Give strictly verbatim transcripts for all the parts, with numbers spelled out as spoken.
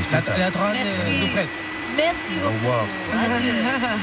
Disfruta. La drogue de Duprés. Merci beaucoup. Au revoir. Adieu.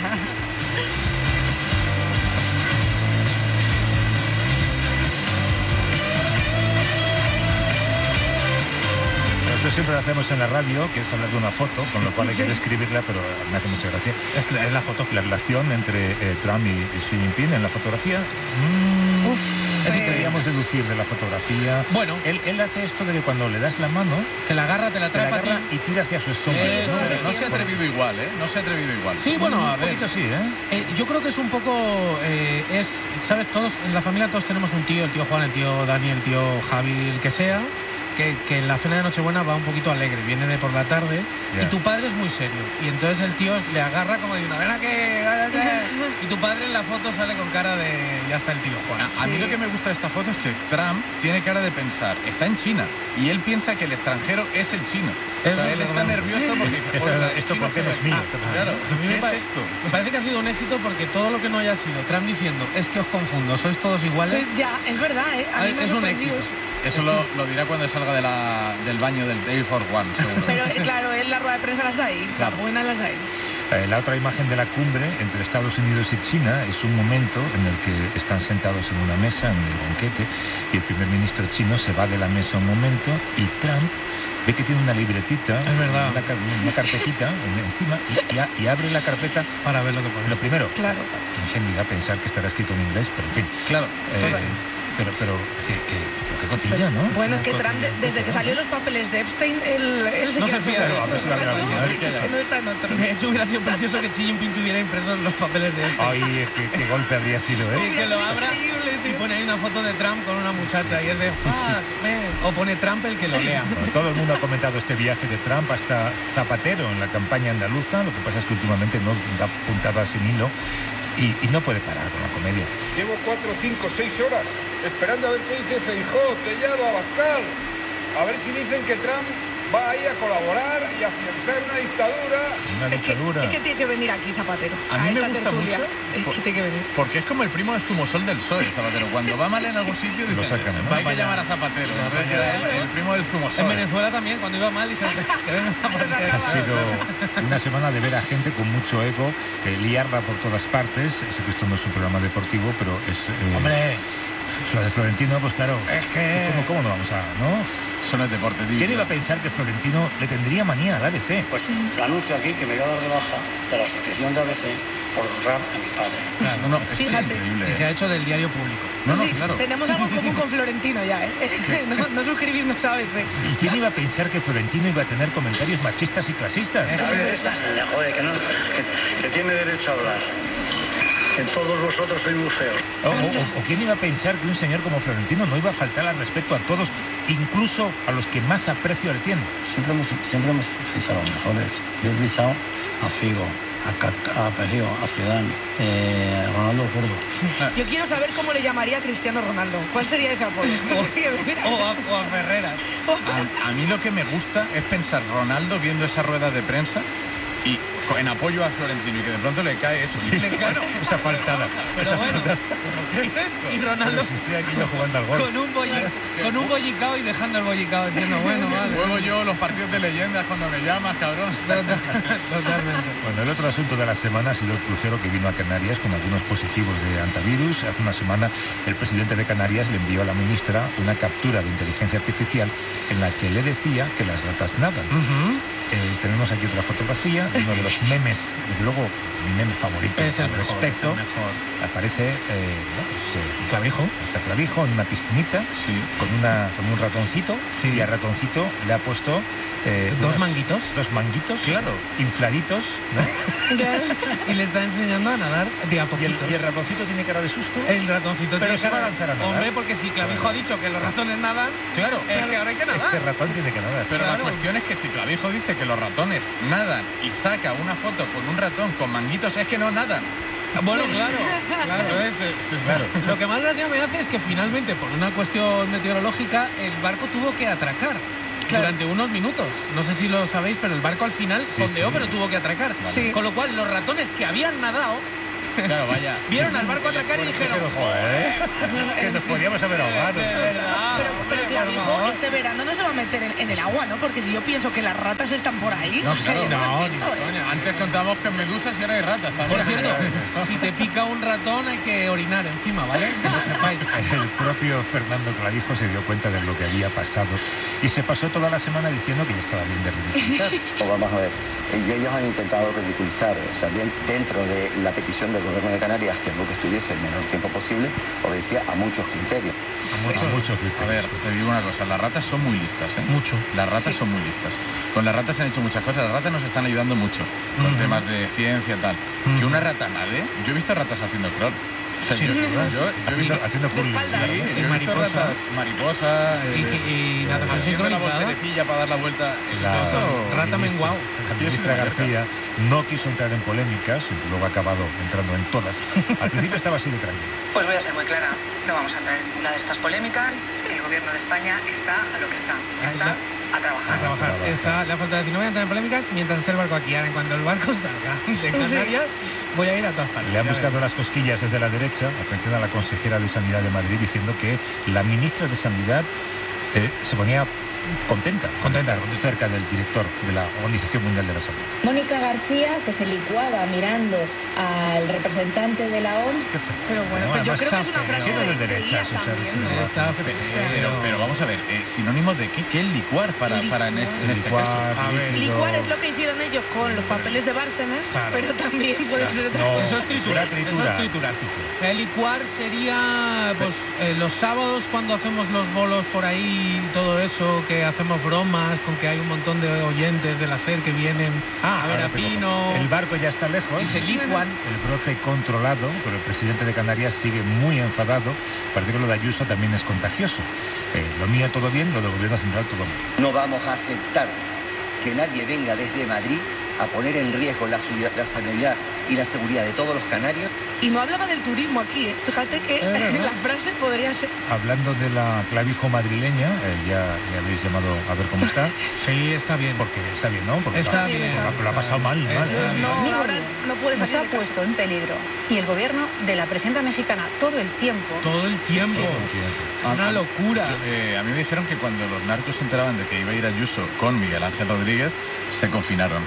Nosotros siempre lo hacemos en la radio, que es hablar de una foto, con lo cual hay que describirla, pero me hace mucha gracia. Es la, es la foto. La relación entre eh, Trump y, y Xi Jinping en la fotografía. Mm, Uf, es eh. que queríamos deducir de la fotografía. Bueno. Él, él hace esto de que cuando le das la mano, Te la agarra, te la te trae la para ti. agarra y tira hacia su estómago. Eh, ¿no? hombre, No se ha atrevido igual, ¿eh? No se ha atrevido igual. Sí, bueno, a Un ver. poquito sí, ¿eh? Eh, yo creo que es un poco, eh, es, ¿sabes? Todos, en la familia todos tenemos un tío, el tío Juan, el tío Dani, el tío Javi, el que sea, que, que en la cena de Nochebuena va un poquito alegre, viene de por la tarde, Ya. y tu padre es muy serio. Y entonces el tío le agarra como diciendo, ven aquí, cállate. Y tu padre en la foto sale con cara de, ya está el tío Juan. A, a mí Sí. lo que me gusta de esta foto es que Trump tiene cara de pensar, está en China, y él piensa que el extranjero es el chino. Es O sea, él verdad. está nervioso porque dice, Esto- "Oiga, esto chino, ¿por qué no es pero- mío?" Ah, claro, A mí ¿qué me es pare- esto? Me parece que ha sido un éxito porque todo lo que no haya sido Trump diciendo, es que os confundo, sois todos iguales, Sí, ya, es verdad, ¿eh? A mí me ha es un sorprendido éxito. eso. Eso lo, lo dirá cuando salga de la, del baño del Air Force One, seguro. Pero eh, claro, él la rueda de prensa las da ahí, Claro. las buenas las da ahí. Eh, La otra imagen de la cumbre entre Estados Unidos y China es un momento en el que están sentados en una mesa, en el banquete, y el primer ministro chino se va de la mesa un momento y Trump ve que tiene una libretita, Es verdad. una, car- una carpetita en- encima, y, y a- y abre la carpeta. para ver lo que pone. Lo primero, Claro. qué ingenuidad pensar que estará escrito en inglés, pero en fin. Claro, Eh, sí, sí. Pero, pero, qué, qué, qué cotilla, ¿no? Bueno, es que Qué Trump, de- cotilla, desde que ¿no? salió los papeles de Epstein, él, él se No queda se fía de fuera. lo que se va a ver Claro, aquí, a ver qué hay. que no está en otro. De hecho, hubiera sido precioso que Xi Jinping tuviera impresos los papeles de este. Ay, qué, qué golpe habría sido, ¿eh? Y que lo abra Increíble, y tío. pone ahí una foto de Trump con una muchacha y es de fuck, man. O pone Trump el que lo lea. Bueno, todo el mundo ha comentado este viaje de Trump hasta Zapatero en la campaña andaluza. Lo que pasa es que últimamente no da puntadas sin hilo y, y no puede parar con la comedia. Llevo cuatro, cinco, seis horas esperando a ver qué dice Feijóo, Tellado, Abascal. A ver si dicen que Trump va ahí a colaborar y a financiar una dictadura. Una Es que, dictadura. es que tiene que venir aquí Zapatero. A mí me esta gusta tertulia. mucho, Es por- que tiene que venir. Porque es como el primo de Zumosol del P S O E, Zapatero. Cuando va mal en algún sitio, Lo dice, sacan, ¿no? hay que llamar a Zapatero. Entonces queda él, el primo del En Zumosol. Venezuela también, cuando iba mal, dijeron que venga Zapatero. Ha sido una semana de ver a gente con mucho ego, eh, liarla por todas partes. Sé que esto no es un programa deportivo, pero es... eh, Hombre, lo de Florentino, pues claro, es que... ¿cómo, cómo no vamos a...? ¿no? Eso no es deporte, divino. ¿Quién iba a pensar que Florentino le tendría manía al A B C? Pues anuncio aquí que me voy a dar de baja de la suscripción de A B C por honrar a mi padre. Claro, no, no, es Fíjate. increíble. Y se ha ¿eh? hecho del diario público. No, no, Sí, claro. tenemos algo en común con Florentino ya, ¿eh? No, no suscribirnos a veces. ¿Y quién iba a pensar que Florentino iba a tener comentarios machistas y clasistas? A ver, esa niña, joder, que, no, que, que tiene derecho a hablar. Que todos vosotros sois muy feos. O, o- o quién iba a pensar que un señor como Florentino no iba a faltar al respeto a todos, incluso a los que más aprecio le tienen? Siempre hemos, siempre hemos fichado a los mejores. Yo he fichado a Figo, a, Ca- a Pejío, a Zidane, eh, a Ronaldo Curdo. Yo quiero saber cómo le llamaría a Cristiano Ronaldo. ¿Cuál sería ese apodo? O a, o a Ferreras. A, a mí lo que me gusta es pensar Ronaldo viendo esa rueda de prensa y co- en apoyo a Florentino y que de pronto le cae eso. Le cae, no, Esa faltada. Pero bueno, ¿qué es esto? y Ronaldo Si estoy aquí yo jugando al golf. con un, bolli, con un bollicao y dejando el bollicao diciendo, bueno, vale. Juego yo los partidos de leyendas cuando me llamas, cabrón. Totalmente. Bueno, el otro asunto de la semana ha sido el crucero que vino a Canarias con algunos positivos de antivirus. Hace una semana el presidente de Canarias le envió a la ministra una captura de inteligencia artificial en la que le decía que las ratas nadan. Eh, tenemos aquí otra fotografía de uno de los memes, desde luego mi meme favorito Es el al mejor, respecto. es el mejor. Aparece eh, bueno, pues, eh, Clavijo. está Clavijo en una piscinita Sí. con, una, con un ratoncito Sí. y al ratoncito le ha puesto eh, Dos unos- manguitos. dos manguitos Claro. infladitos, ¿no? Y le está enseñando a nadar de a y, el, poquito. y el ratoncito tiene cara de susto. El ratoncito Pero tiene se va a cara- lanzar a nadar. Hombre, porque si Clavijo ha dicho que los ratones nadan, Claro. es que ahora hay que nadar. Este ratón tiene que nadar. Pero Claro. la cuestión es que si Clavijo dice que los ratones nadan y saca una foto con un ratón con manguitos, es que no nadan. Bueno, claro, claro. Entonces, eh, sí, Claro. Lo que más gracia me hace es que finalmente, por una cuestión meteorológica, el barco tuvo que atracar durante unos minutos. No sé si lo sabéis, pero el barco al final Sí, fondeó, sí. pero tuvo que atracar. Sí. Con lo cual, los ratones que habían nadado Claro, vaya. Vieron al barco atracar y dijeron, joder, que nos podíamos haber ahogado. de verdad. Pero, pero por Clavijo, favor. este verano no se va a meter en, en el agua, ¿no? Porque si yo pienso que las ratas están por ahí, No, o sea, claro, yo me no, meto, ni ¿eh? coña. Antes contamos que en medusas y ahora hay ratas también. Por cierto, si te pica un ratón hay que orinar encima, ¿vale? Que lo sepáis. El propio Fernando Clavijo se dio cuenta de lo que había pasado y se pasó toda la semana diciendo que ya estaba bien de ridiculizar. Vamos a ver, ellos han intentado ridiculizar, o sea, de- dentro de la petición del gobierno de Canarias, que el buque estuviese el menor tiempo posible, obedecía a muchos criterios. A muchos, muchos A ver, te digo una cosa, las ratas son muy listas, ¿eh? Mucho. Las ratas son muy listas. Con las ratas se han hecho muchas cosas, las ratas nos están ayudando mucho con Ujú. temas de ciencia y tal. Ujú. Que una rata nade, yo he visto ratas haciendo crawl. O sea, Sí, yo, ¿verdad? yo- yo he Haciendo, visto... haciendo curling. espaldas. Sí, Y yo he visto mariposa. ratas, mariposa, Y, eh, y natación haciendo la sincronizada. volteretilla para dar la vuelta. La Eso, Rata ministra- menguao. La Yo ministra soy de García no quiso entrar en polémicas, y luego ha acabado entrando en todas. Al principio estaba así de tranquilo. Pues voy a ser muy clara, no vamos a entrar en ninguna de estas polémicas. El gobierno de España está a lo que está, está a A trabajar. trabajar. Está, le ha faltado decir, no voy a entrar en polémicas mientras esté el barco aquí. Ahora, en cuanto el barco salga de Canarias, voy a ir a todas partes. Le han Ya buscado verás. las cosquillas desde la derecha, atención a la consejera de Sanidad de Madrid, diciendo que la ministra de Sanidad eh, se ponía contenta, Contenta. de estar cerca del director de la Organización Mundial de la Salud. Mónica García, que se licuaba mirando al representante de la O M S. Qué feo. Pero bueno, ¿no? pues yo Además, creo que es está una feo. frase Siendo de- de de derechas, Díaz o sea, también, sí, ¿no? no, Está no, feo. Pero, pero vamos a ver, eh, sinónimo de qué, ¿qué es licuar para, para en, este, en este Licuar, caso? A ver. líquido. Licuar es lo que hicieron ellos con los papeles de Bárcenas, Claro. pero también puede ser otra No, cosa. Eso es triturar, tritura, eso es tritura. triturar. El licuar sería pues eh, los sábados cuando hacemos los bolos por ahí y todo eso, que hacemos bromas con que hay un montón de oyentes de la SER que vienen a ver Ahora a te cojo. Pino El barco ya está lejos. y se licuan. El brote controlado, pero el presidente de Canarias sigue muy enfadado. Parece que lo de Ayuso también es contagioso. Eh, lo mío todo bien, lo del gobierno central todo mal. No vamos a aceptar que nadie venga desde Madrid a poner en riesgo la, su- la sanidad y la seguridad de todos los canarios. Y no hablaba del turismo aquí, ¿eh? Fíjate que verdad. la frase podría ser... Hablando de la Clavijo madrileña, eh, ya le habéis llamado a ver cómo está. Sí, está bien. Porque está bien, ¿no? Porque Está lo- bien. Lo, lo ha pasado mal, mal. Está bien. No, ahora no puede Nos salir ha de casa. puesto en peligro y el gobierno de la presidenta mexicana todo el tiempo. Todo el tiempo. Todo el tiempo. Una locura. Yo, eh, a mí me dijeron que cuando los narcos se enteraban de que iba a ir Ayuso con Miguel Ángel Rodríguez, se confinaron.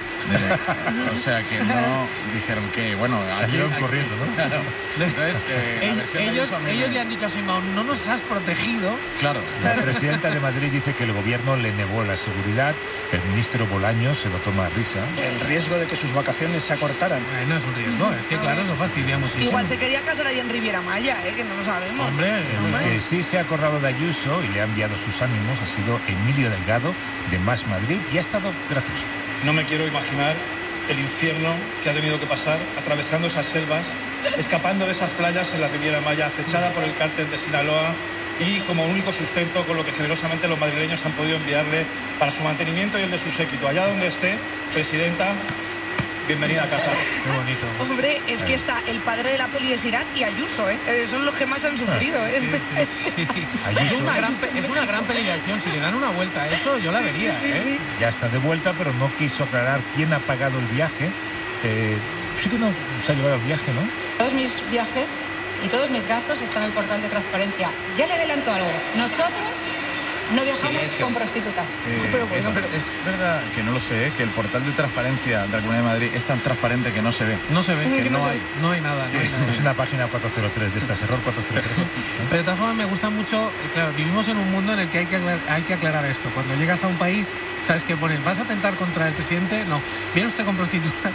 Eh, o sea que no dijeron que, bueno, aquí, Salieron aquí- corriendo, ¿no? Claro. Entonces, eh, la Ell- versión de ellos, Ayuso a mí ellos me- le han dicho a Sheinbaum, no nos has protegido. Claro. La presidenta de Madrid dice que el gobierno le negó la seguridad. El ministro Bolaños se lo toma a risa. El riesgo de que sus vacaciones se acortaran. Eh, no es un riesgo, es que claro, eso fastidia muchísimo. Igual se quería casar ahí en Riviera Maya, ¿eh? Que no lo sabemos. Hombre, El que sí se ha acordado de Ayuso y le ha enviado sus ánimos ha sido Emilio Delgado, de Más Madrid, y ha estado gracioso. No me quiero imaginar el infierno que ha tenido que pasar atravesando esas selvas, escapando de esas playas en la Riviera Maya, acechada por el cártel de Sinaloa y como único sustento con lo que generosamente los madrileños han podido enviarle para su mantenimiento y el de su séquito. Allá donde esté, presidenta, bienvenida a casa. qué bonito. Hombre, es que está el padre de la peli de Sirat y Ayuso, ¿eh? Eh, Son los que más han sufrido, ¿eh? Sí, Este- sí, sí. Ayuso. Es una gran, pe- es una gran peli de acción. Si le dan una vuelta a eso, yo la vería. Sí, sí, ¿eh? sí. Ya está de vuelta, pero no quiso aclarar quién ha pagado el viaje. Eh, sí que no se ha llevado el viaje, ¿no? Todos mis viajes y todos mis gastos están en el portal de transparencia. Ya le adelanto algo. Nosotros no viajamos Sí, es que- con prostitutas. Eh, Pero bueno, es, ver- es verdad que no lo sé, ¿eh? Que el portal de transparencia de la Comunidad de Madrid es tan transparente que no se ve. No se ve, Que que no no se hay, no hay nada. No hay nada. Es una página cuatrocientos tres de estas, error cuatrocientos tres. Pero de todas formas me gusta mucho, eh, claro, vivimos en un mundo en el que hay que, aclar- hay que aclarar esto. Cuando llegas a un país, ¿sabes qué ponen? ¿Vas a atentar contra el presidente? No. ¿Viene usted con prostitutas?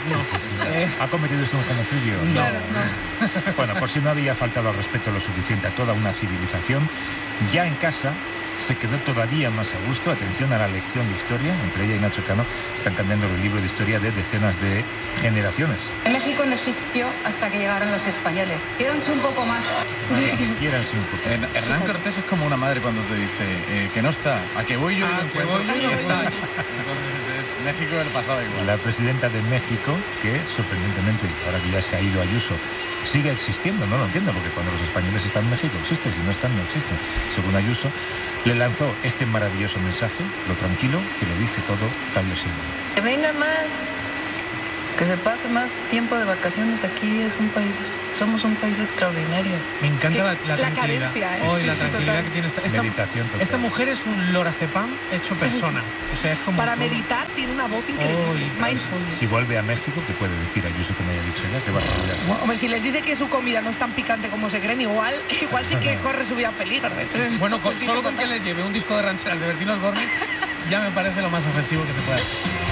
No. Eh, ¿Ha cometido usted un genocidio? no, Claro. no. Bueno, por si no había faltado al respeto lo suficiente a toda una civilización, ya en casa se quedó todavía más a gusto. Atención a la lección de historia. Entre ella y Nacho Cano están cambiando el libro de historia de decenas de generaciones. En México no existió hasta que llegaron los españoles. Quiéranse un poco más. Quiéranse un poco. En- Hernán Cortés es como una madre cuando te dice eh, que no está, a que voy yo y Ah, lo que encuentro, voy yo y y lo está encuentro. aquí. Entonces, es México el pasado igual. La presidenta de México, que sorprendentemente, ahora que ya se ha ido Ayuso, sigue existiendo, no lo entiendo, porque cuando los españoles están en México existe, si no están no existe. Según Ayuso, le lanzó este maravilloso mensaje, lo tranquilo que lo dice todo Claudio Sheinbaum. Que vengan más Que se pase más tiempo de vacaciones aquí, es un país, somos un país extraordinario. Me encanta la, la, la tranquilidad. cadencia, ¿eh? Hoy Sí, la sí, tranquilidad total. que tiene esta, esta, Meditación total. esta mujer es un lorazepam hecho persona. O sea, es como Para todo. meditar tiene una voz increíble. Hoy, Mindfulness. Si vuelve a México, ¿qué puede decir Ayuso, como ya ha dicho ella? ¿Qué va a hacer? Bueno, hombre, si les dice que su comida no es tan picante como se creen, igual, igual sí que corre su vida en peligro. ¿eh? Bueno, con, solo con que les lleve un disco de rancheras de Bertín Osborne ya me parece lo más ofensivo que se puede hacer.